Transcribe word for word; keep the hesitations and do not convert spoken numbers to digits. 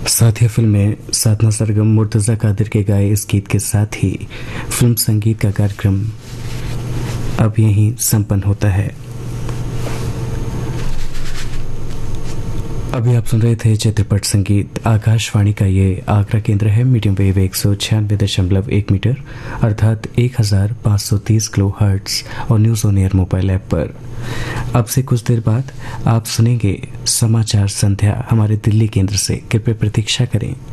साथिया film में साधना सरगम मुर्तज़ा कादिर के गाए इस गीत के साथ ही फिल्म संगीत का कार्यक्रम अब यहीं संपन्न होता है। अभी आप सुन रहे थे चित्रपट संगीत। आकाशवाणी का ये आगरा केंद्र है। मीडियम वेव एक सौ छियानवे दशमलव एक मीटर अर्थात एक हजार पाँच सौ तीस किलो हर्ट्ज और news on air mobile app पर। अब से कुछ देर बाद आप सुनेंगे समाचार संध्या हमारे दिल्ली केंद्र से। कृपया प्रतीक्षा करें।